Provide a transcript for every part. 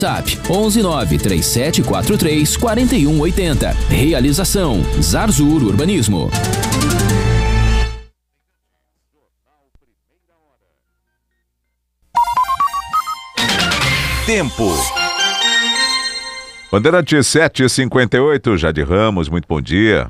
TAP 11937434180. Realização Zarzur Urbanismo. Tempo. Bandeirante 7h58, Jade Ramos, muito bom dia.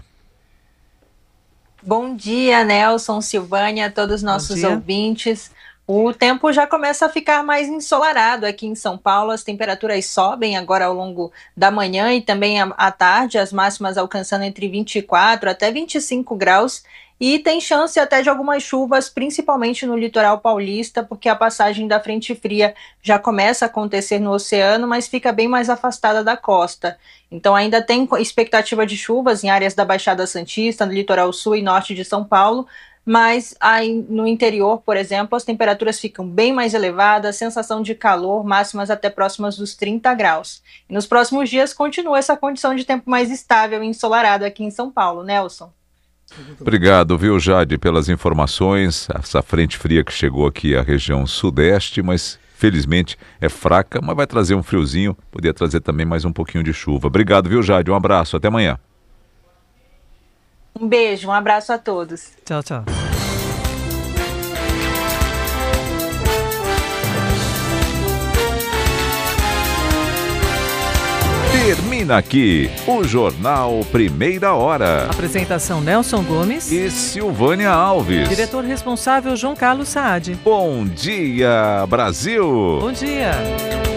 Bom dia, Nelson, Silvânia, todos os nossos ouvintes. O tempo já começa a ficar mais ensolarado aqui em São Paulo, as temperaturas sobem agora ao longo da manhã e também à tarde, as máximas alcançando entre 24 até 25 graus, e tem chance até de algumas chuvas, principalmente no litoral paulista, porque a passagem da frente fria já começa a acontecer no oceano, mas fica bem mais afastada da costa. Então ainda tem expectativa de chuvas em áreas da Baixada Santista, no litoral sul e norte de São Paulo, mas aí no interior, por exemplo, as temperaturas ficam bem mais elevadas, sensação de calor, máximas até próximas dos 30 graus. E nos próximos dias continua essa condição de tempo mais estável e ensolarado aqui em São Paulo. Nelson. Obrigado, viu, Jade, pelas informações. Essa frente fria que chegou aqui à região sudeste, mas felizmente é fraca, mas vai trazer um friozinho, poderia trazer também mais um pouquinho de chuva. Obrigado, viu, Jade? Um abraço, até amanhã. Um beijo, um abraço a todos. Tchau, tchau. Termina aqui o Jornal Primeira Hora. Apresentação Nelson Gomes e Silvânia Alves. Diretor responsável João Carlos Saad. Bom dia, Brasil! Bom dia!